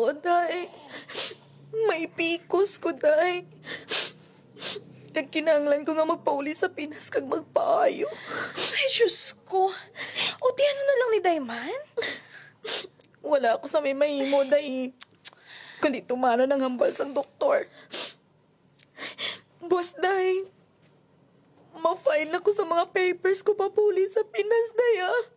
Oo, day. May pikos ko, day. Nagkinanglan ko nga magpauli sa Pinas kag magpaayo. Ay, Diyos ko. O, di ano na lang ni Dayman? Wala ako sa may mahimo, day. Kundi tumano ng hambal sang doktor. Boss, day. Ma-file na ko sa mga papers ko papuli sa Pinas, day, ah.